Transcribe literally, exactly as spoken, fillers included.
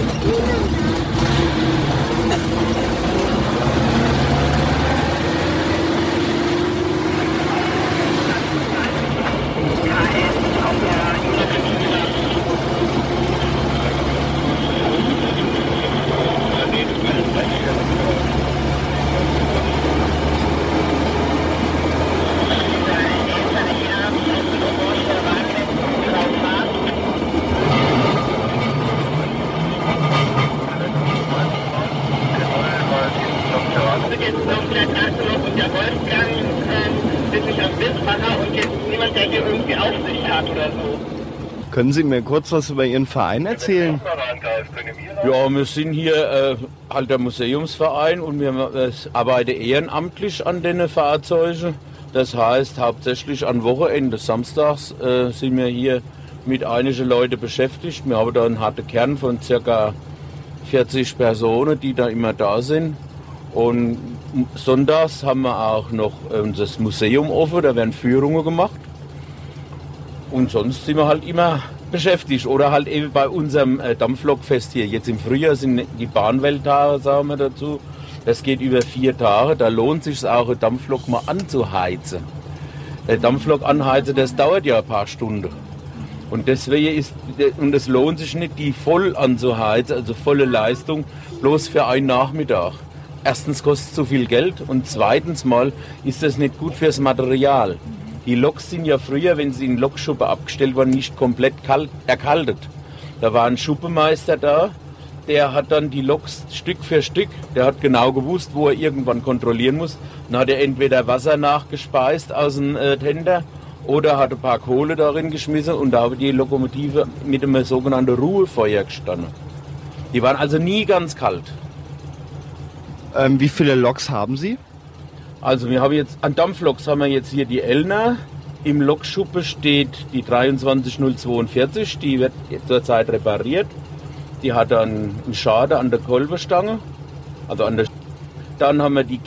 Können Sie mir kurz was über Ihren Verein erzählen? Ja, wir sind hier äh, halt der Museumsverein und wir äh, arbeiten ehrenamtlich an den Fahrzeugen. Das heißt, hauptsächlich an Wochenende, samstags äh, sind wir hier mit einigen Leuten beschäftigt. Wir haben da einen harten Kern von ca. vierzig Personen, die da immer da sind. Und sonntags haben wir auch noch äh, das Museum offen, da werden Führungen gemacht. Und sonst sind wir halt immer beschäftigt. Oder halt eben bei unserem äh, Dampflokfest hier. Jetzt im Frühjahr sind die Bahnwelttage, sagen wir dazu. Das geht über vier Tage. Da lohnt es sich auch, eine Dampflok mal anzuheizen. Eine Dampflok anheizen, das dauert ja ein paar Stunden. Und deswegen ist, und es lohnt sich nicht, die voll anzuheizen, also volle Leistung, bloß für einen Nachmittag. Erstens kostet es zu viel Geld und zweitens mal ist das nicht gut fürs Material. Die Loks sind ja früher, wenn sie in Lokschuppen abgestellt waren, nicht komplett kalt, erkaltet. Da war ein Schuppenmeister da, der hat dann die Loks Stück für Stück, der hat genau gewusst, wo er irgendwann kontrollieren muss. Dann hat er entweder Wasser nachgespeist aus dem äh, Tender oder hat ein paar Kohle darin geschmissen und da hat die Lokomotive mit einem sogenannten Ruhefeuer gestanden. Die waren also nie ganz kalt. Ähm, wie viele Loks haben Sie? Also wir haben jetzt, an Dampfloks haben wir jetzt hier die Elner. Im Lokschuppe steht die dreiundzwanzig null zweiundvierzig, die wird zurzeit repariert. Die hat dann einen Schaden an der Kolbenstange. Also an der Dann haben wir die